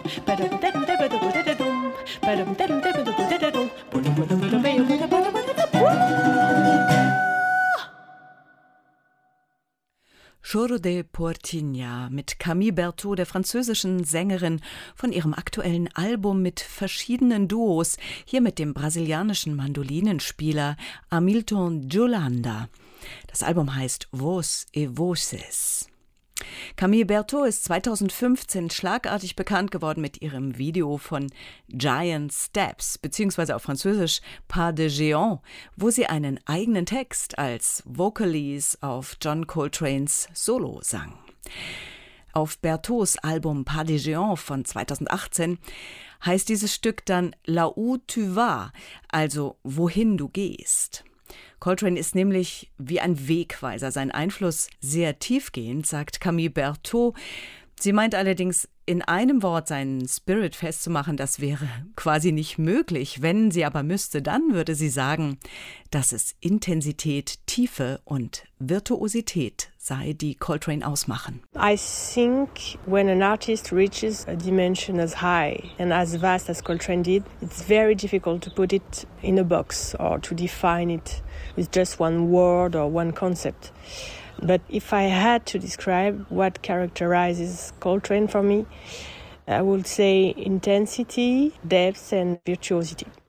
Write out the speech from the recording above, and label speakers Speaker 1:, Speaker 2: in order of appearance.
Speaker 1: Jour de Portinha mit Camille Berthaud, der französischen Sängerin, von ihrem aktuellen Album mit verschiedenen Duos, hier mit dem brasilianischen Mandolinenspieler Hamilton Yolanda. Das Album heißt Voz e Voces. Camille Berthaud ist 2015 schlagartig bekannt geworden mit ihrem Video von Giant Steps, beziehungsweise auf Französisch Pas de Géant, wo sie einen eigenen Text als Vocalise auf John Coltranes Solo sang. Auf Berthauds Album Pas de Géant von 2018 heißt dieses Stück dann Là où tu vas, also wohin du gehst. Coltrane ist nämlich wie ein Wegweiser, sein Einfluss sehr tiefgehend, sagt Camille Berthaud. Sie meint allerdings, in einem Wort seinen Spirit festzumachen, das wäre quasi nicht möglich. Wenn sie aber müsste, dann würde sie sagen, dass es Intensität, Tiefe und Virtuosität sei, die Coltrane ausmachen.
Speaker 2: I think when an artist reaches a dimension as high and as vast as Coltrane did, it's very difficult to put it in a box or to define it with just one word or one concept. But if I had to describe what characterizes Coltrane for me, I would say intensity, depth and virtuosity.